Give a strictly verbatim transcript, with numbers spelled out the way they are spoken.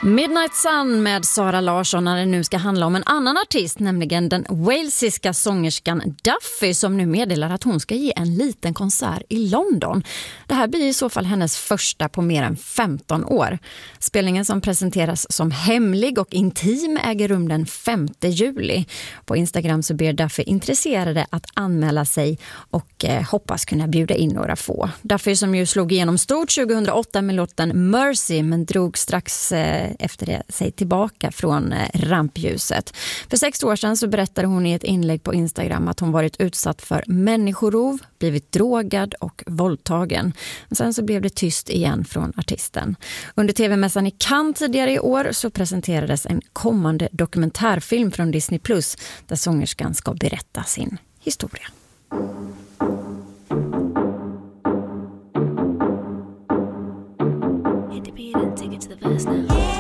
Midnight Sun med Sara Larsson när det nu ska handla om en annan artist, nämligen den walesiska sångerskan Duffy som nu meddelar att hon ska ge en liten konsert i London. Det här blir i så fall hennes första på mer än femton år. Spelningen som presenteras som hemlig och intim äger rum den femte juli. På Instagram så ber Duffy intresserade att anmäla sig och eh, hoppas kunna bjuda in några få. Duffy som ju slog igenom stort tjugohundraåtta med låten Mercy men drog strax eh, efter det sig tillbaka från rampljuset. För sex år sedan så berättade hon i ett inlägg på Instagram att hon varit utsatt för människorov, blivit drogad och våldtagen. Men sen så blev det tyst igen från artisten. Under tv-mässan i Cannes tidigare i år så presenterades en kommande dokumentärfilm från Disney plus där sångerskan ska berätta sin historia. Hit the beat and take it to the verse now.